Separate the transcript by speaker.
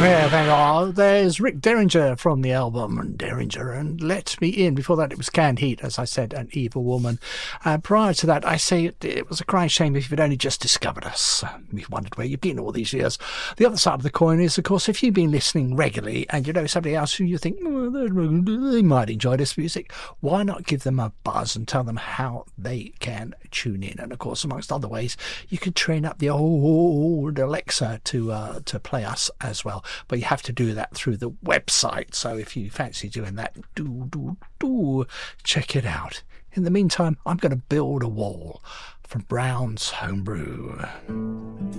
Speaker 1: Yeah, there you are. There's Rick Derringer from the album Derringer and Let Me In. Before that, it was Canned Heat, as I said, An Evil Woman. Prior to that, I say it was a crying shame if you'd only just discovered us. We've wondered where you've been all these years. The other side of the coin is, of course, if you've been listening regularly and you know somebody else who you think they might enjoy this music, why not give them a buzz and tell them how they can tune in? And, of course, amongst other ways, you can train up the old Alexa to play us as well. But you have to do that through the website. So if you fancy doing that, do check it out. In the meantime, I'm going to build a wall from Brown's Homebrew.